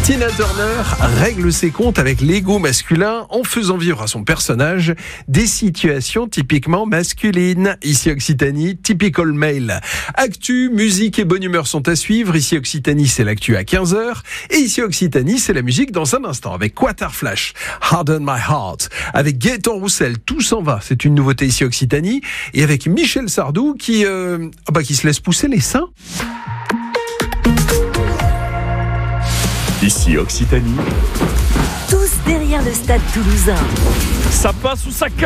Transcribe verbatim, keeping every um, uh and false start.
Tina Turner règle ses comptes avec l'ego masculin en faisant vivre à son personnage des situations typiquement masculines. Ici Occitanie, Typical Male. Actu, musique et bonne humeur sont à suivre. Ici Occitanie, c'est l'actu à quinze heures. Et ici Occitanie, c'est la musique dans un instant avec Quatar Flash, Harden My Heart. Avec Gaëtan Roussel, Tout s'en va. C'est une nouveauté ici Occitanie. Et avec Michel Sardou qui, euh, oh bah, qui se laisse pousser les seins. Ici Occitanie. Tous derrière le stade toulousain. Ça passe ou ça casse.